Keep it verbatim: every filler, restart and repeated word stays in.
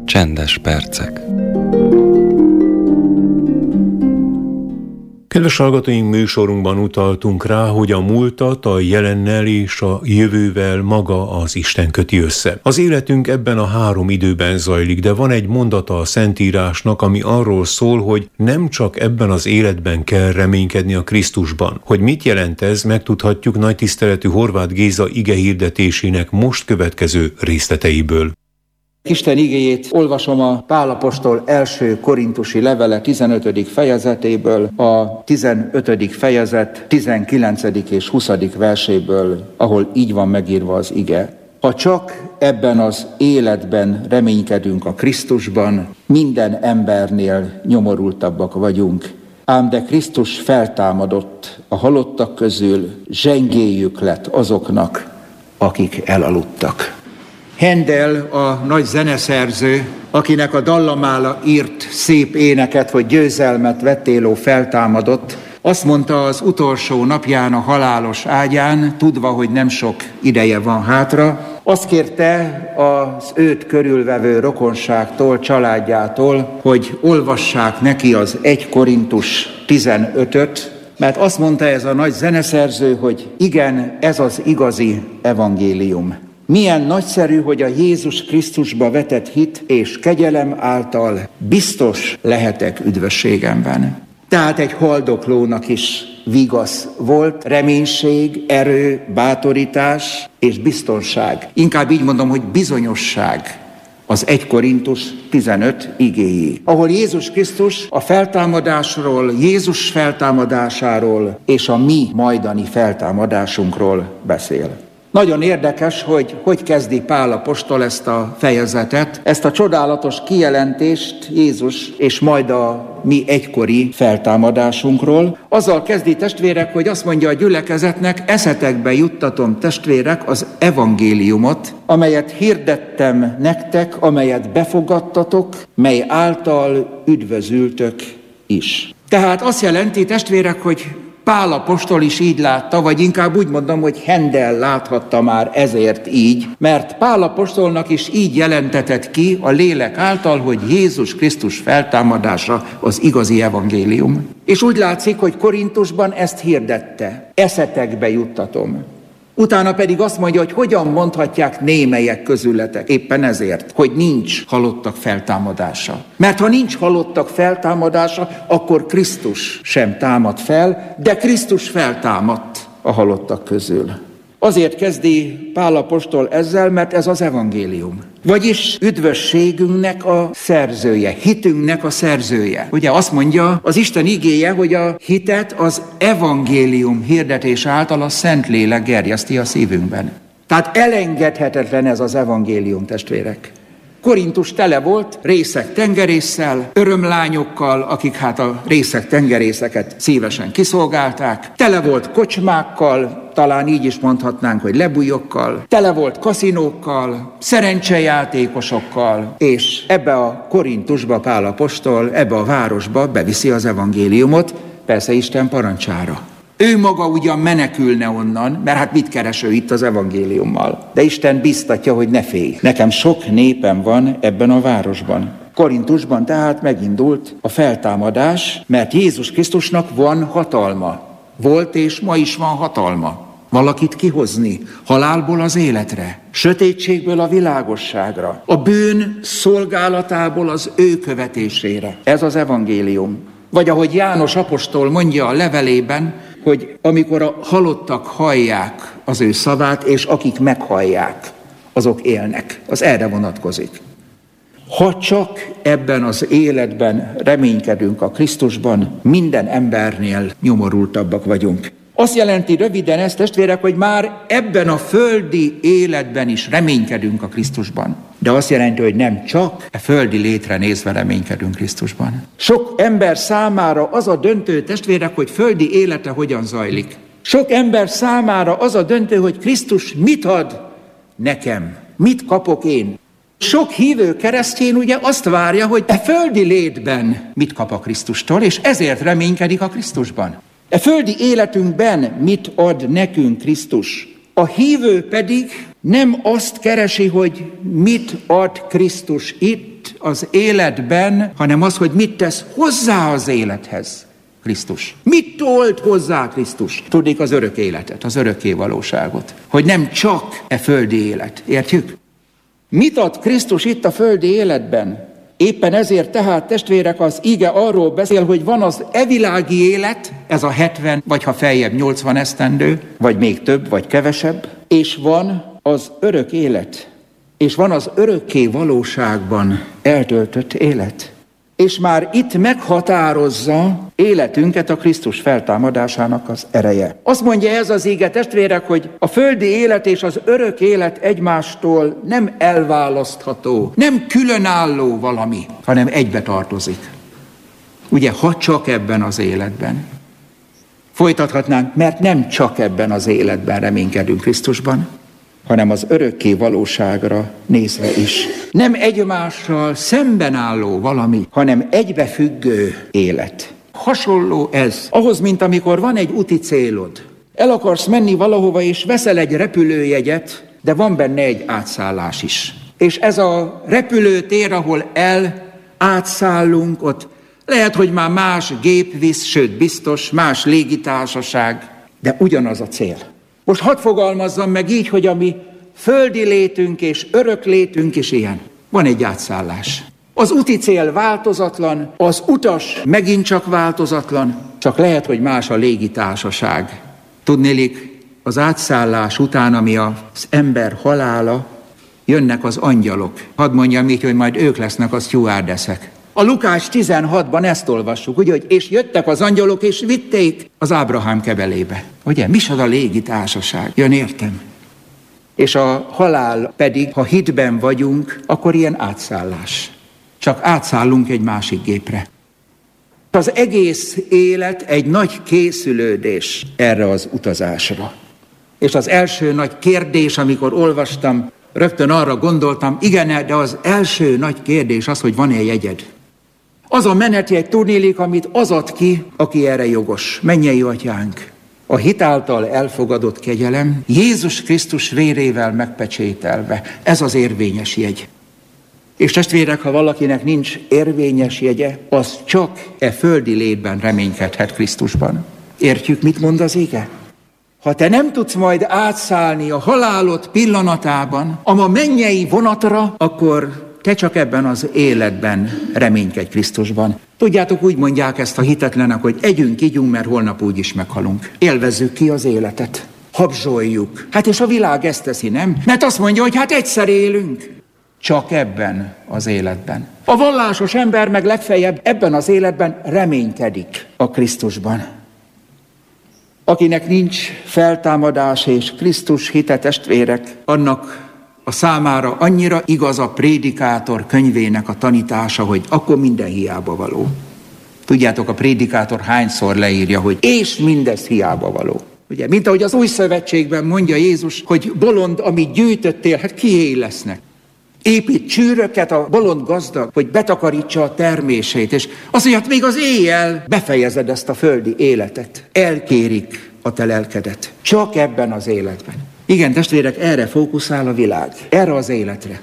Csendes percek. Kedves hallgatóink, műsorunkban utaltunk rá, hogy a múltat a jelennel és a jövővel maga az Isten köti össze. Az életünk ebben a három időben zajlik, de van egy mondata a Szentírásnak, ami arról szól, hogy nem csak ebben az életben kell reménykedni a Krisztusban. Hogy mit jelent ez, megtudhatjuk nagytiszteletű Horváth Géza igehirdetésének most következő részleteiből. Isten igéjét olvasom a Pál apostol első korintusi levele tizenötödik fejezetéből, a tizenötödik fejezet tizenkilencedik és huszadik verséből, ahol így van megírva az ige. Ha csak ebben az életben reménykedünk a Krisztusban, minden embernél nyomorultabbak vagyunk. Ám de Krisztus feltámadott a halottak közül, zsengéjük lett azoknak, akik elaludtak. Handel, a nagy zeneszerző, akinek a dallamála írt szép éneket, hogy győzelmet vettéló feltámadott, azt mondta az utolsó napján a halálos ágyán, tudva, hogy nem sok ideje van hátra, azt kérte az őt körülvevő rokonságtól, családjától, hogy olvassák neki az egy Korintus tizenötöt, mert azt mondta ez a nagy zeneszerző, hogy igen, ez az igazi evangélium. Milyen nagyszerű, hogy a Jézus Krisztusba vetett hit és kegyelem által biztos lehetek üdvösségemben. Tehát egy haldoklónak is vigasz volt, reménység, erő, bátorítás és biztonság. Inkább így mondom, hogy bizonyosság az egy Korintus tizenöt igéjé, ahol Jézus Krisztus a feltámadásról, Jézus feltámadásáról és a mi majdani feltámadásunkról beszél. Nagyon érdekes, hogy hogy kezdi Pál apostol ezt a fejezetet, ezt a csodálatos kijelentést Jézus és majd a mi egykori feltámadásunkról. Azzal kezdi, testvérek, hogy azt mondja a gyülekezetnek, eszetekbe juttatom, testvérek, az evangéliumot, amelyet hirdettem nektek, amelyet befogadtatok, mely által üdvözültök is. Tehát azt jelenti, testvérek, hogy Pál apostol is így látta, vagy inkább úgy mondom, hogy Handel láthatta már ezért így, mert Pál apostolnak is így jelentetett ki a lélek által, hogy Jézus Krisztus feltámadása az igazi evangélium. És úgy látszik, hogy Korintusban ezt hirdette. Eszetekbe juttatom. Utána pedig azt mondja, hogy hogyan mondhatják némelyek közületek, éppen ezért, hogy nincs halottak feltámadása. Mert ha nincs halottak feltámadása, akkor Krisztus sem támad fel, de Krisztus feltámadt a halottak közül. Azért kezdi Pál apostol ezzel, mert ez az evangélium. Vagyis üdvösségünknek a szerzője, hitünknek a szerzője. Ugye azt mondja az Isten igéje, hogy a hitet az evangélium hirdetés által a Szentlélek gerjeszti a szívünkben. Tehát elengedhetetlen ez az evangélium, testvérek. Korintus tele volt részeg tengerésszel, örömlányokkal, akik hát a részeg tengerészeket szívesen kiszolgálták. Tele volt kocsmákkal, talán így is mondhatnánk, hogy lebújokkal. Tele volt kaszinókkal, szerencsejátékosokkal, és ebbe a Korintusba Pál apostol, ebbe a városba beviszi az evangéliumot, persze Isten parancsára. Ő maga ugyan menekülne onnan, mert hát mit keres ő itt az evangéliummal? De Isten biztatja, hogy ne félj. Nekem sok népem van ebben a városban. Korintusban tehát megindult a feltámadás, mert Jézus Krisztusnak van hatalma. Volt és ma is van hatalma. Valakit kihozni halálból az életre, sötétségből a világosságra, a bűn szolgálatából az ő követésére. Ez az evangélium. Vagy ahogy János apostol mondja a levelében, hogy amikor a halottak hallják az ő szavát, és akik meghallják, azok élnek. Az erre vonatkozik. Ha csak ebben az életben reménykedünk a Krisztusban, minden embernél nyomorultabbak vagyunk. Azt jelenti röviden ezt, testvérek, hogy már ebben a földi életben is reménykedünk a Krisztusban. De azt jelenti, hogy nem csak a földi létre nézve reménykedünk Krisztusban. Sok ember számára az a döntő, testvérek, hogy földi élete hogyan zajlik. Sok ember számára az a döntő, hogy Krisztus mit ad nekem, mit kapok én. Sok hívő keresztény ugye azt várja, hogy e földi létben mit kap a Krisztustól, és ezért reménykedik a Krisztusban. E földi életünkben mit ad nekünk Krisztus? A hívő pedig nem azt keresi, hogy mit ad Krisztus itt, az életben, hanem az, hogy mit tesz hozzá az élethez Krisztus. Mit tolt hozzá Krisztus? Tudnék az örök életet, az örökké valóságot. Hogy nem csak e földi élet. Értjük? Mit ad Krisztus itt a földi életben? Éppen ezért tehát, testvérek, az ige arról beszél, hogy van az evilági élet, ez a hetven, vagy ha feljebb nyolcvan esztendő, vagy még több, vagy kevesebb, és van az örök élet, és van az örökké valóságban eltöltött élet. És már itt meghatározza életünket a Krisztus feltámadásának az ereje. Azt mondja ez az ige, testvérek, hogy a földi élet és az örök élet egymástól nem elválasztható, nem különálló valami, hanem egybe tartozik. Ugye, ha csak ebben az életben. Folytathatnánk, mert nem csak ebben az életben reménykedünk Krisztusban, hanem az örökké valóságra nézve is. Nem egymással szemben álló valami, hanem egybefüggő élet. Hasonló ez ahhoz, mint amikor van egy úti célod. El akarsz menni valahova, és veszel egy repülőjegyet, de van benne egy átszállás is. És ez a repülőtér, ahol el átszállunk, ott lehet, hogy már más gép visz, sőt biztos, más légitársaság, de ugyanaz a cél. Most hadd fogalmazzam meg így, hogy a mi földi létünk és örök létünk is ilyen. Van egy átszállás. Az úti cél változatlan, az utas megint csak változatlan, csak lehet, hogy más a légitársaság. Tudnélik, az átszállás után, ami az ember halála, jönnek az angyalok. Hadd mondjam így, hogy majd ők lesznek a stewardessek. A Lukács tizenhatban ezt olvassuk, ugye, hogy és jöttek az angyalok, és vitték az Ábrahám kebelébe. Ugye, micsoda légitársaság? Jön, értem. És a halál pedig, ha hitben vagyunk, akkor ilyen átszállás. Csak átszállunk egy másik gépre. Az egész élet egy nagy készülődés erre az utazásra. És az első nagy kérdés, amikor olvastam, rögtön arra gondoltam, igen, de az első nagy kérdés az, hogy van-e jegyed. Az a menetjegy, tudnélik, amit az ad ki, aki erre jogos. Mennyei atyánk, a hit által elfogadott kegyelem, Jézus Krisztus vérével megpecsételve. Ez az érvényes jegy. És testvérek, ha valakinek nincs érvényes jegye, az csak e földi létben reménykedhet Krisztusban. Értjük, mit mond az ige? Ha te nem tudsz majd átszállni a halálod pillanatában a mennyei vonatra, akkor te csak ebben az életben reménykedj Krisztusban. Tudjátok, úgy mondják ezt a hitetlenek, hogy együnk, igyunk, mert holnap úgyis meghalunk. Élvezzük ki az életet. Habzsoljuk. Hát és a világ ezt teszi, nem? Mert azt mondja, hogy hát egyszer élünk. Csak ebben az életben. A vallásos ember meg legfeljebb ebben az életben reménykedik a Krisztusban. Akinek nincs feltámadás és Krisztus hite, testvérek, annak a számára annyira igaz a prédikátor könyvének a tanítása, hogy akkor minden hiába való. Tudjátok, a prédikátor hányszor leírja, hogy és mindez hiába való. Ugye, mint ahogy az Új Szövetségben mondja Jézus, hogy bolond, amit gyűjtöttél, hát kié lesznek. Épít csűröket a bolond gazdag, hogy betakarítsa a termését, és azt mondja, hát még az éjjel befejezed ezt a földi életet. Elkérik a te lelkedet. Csak ebben az életben. Igen, testvérek, erre fókuszál a világ. Erre az életre.